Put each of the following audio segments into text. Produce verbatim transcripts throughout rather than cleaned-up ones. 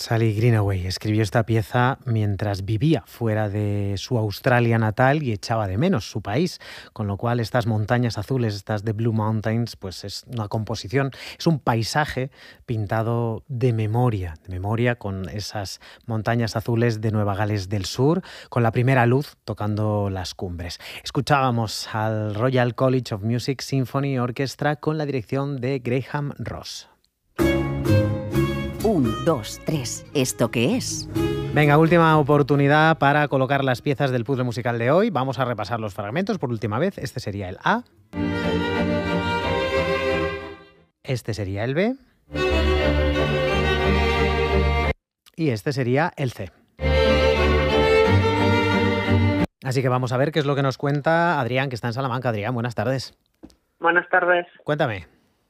Sally Greenaway escribió esta pieza mientras vivía fuera de su Australia natal y echaba de menos su país, con lo cual estas montañas azules, estas The Blue Mountains, pues es una composición, es un paisaje pintado de memoria, de memoria con esas montañas azules de Nueva Gales del Sur, con la primera luz tocando las cumbres. Escuchábamos al Royal College of Music Symphony Orchestra con la dirección de Graham Ross. Un, dos, tres. ¿Esto qué es? Venga, última oportunidad para colocar las piezas del puzzle musical de hoy. Vamos a repasar los fragmentos por última vez. Este sería el A. Este sería el B. Y este sería el C. Así que vamos a ver qué es lo que nos cuenta Adrián, que está en Salamanca. Adrián, buenas tardes. Buenas tardes. Cuéntame.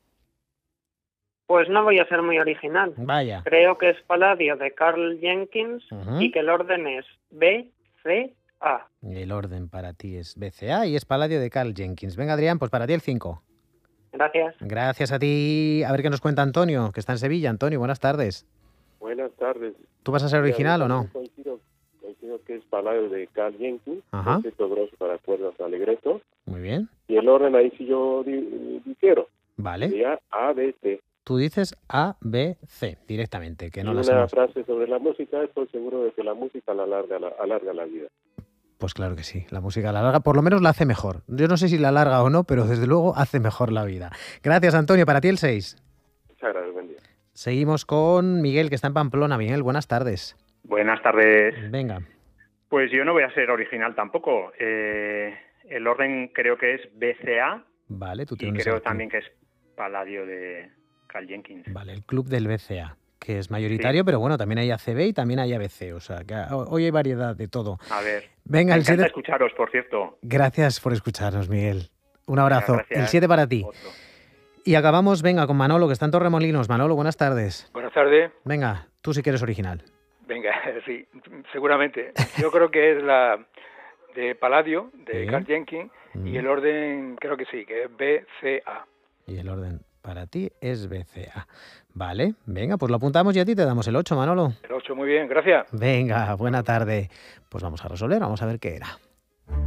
Pues no voy a ser muy original. Vaya. Creo que es Palladio de Karl Jenkins Uh-huh. y que el orden es B, C, A. El orden para ti es B C A y es Palladio de Karl Jenkins. Venga, Adrián, pues para ti el cinco. Gracias. Gracias a ti. A ver qué nos cuenta Antonio, que está en Sevilla. Antonio, buenas tardes. Buenas tardes. ¿Tú vas a ser original o no? Coincido, coincido que es Palladio de Karl Jenkins, Ajá. concierto grosso para cuerdas alegreto. Muy bien. Y el orden ahí sí yo di- difiero. Vale. Sería A, B, C. Tú dices A, B, C directamente, que no y las una hemos... frase sobre la música, estoy seguro de que la música la alarga, la, alarga la vida. Pues claro que sí, la música la larga, por lo menos la hace mejor. Yo no sé si la larga o no, pero desde luego hace mejor la vida. Gracias, Antonio. Para ti el seis. Muchas gracias, buen día. Seguimos con Miguel, que está en Pamplona. Miguel, buenas tardes. Buenas tardes. Venga. Pues yo no voy a ser original tampoco. Eh, el orden creo que es B C A Vale, tú y tienes creo el club. también que es Palladio de Karl Jenkins. Vale, el club del B C A, que es mayoritario, sí. Pero bueno, también hay A C B y también hay A B C, o sea, que hoy hay variedad de todo. A ver, venga, me el encanta siete... escucharos, por cierto. Gracias por escucharnos, Miguel. Un abrazo. Gracias. El siete para ti. Otro. Y acabamos, venga, con Manolo, que está en Torremolinos. Manolo, buenas tardes. Buenas tardes. Venga, tú sí que eres original. Venga, sí, seguramente. Yo creo que es la de Palladio, de ¿Sí? Karl Jenkins, Mm. y el orden creo que sí, que es B C A. Y el orden para ti es B C A. Vale, venga, pues lo apuntamos y a ti te damos el ocho, Manolo. El ocho, muy bien, gracias. Venga, buena tarde. Pues vamos a resolver, vamos a ver qué era.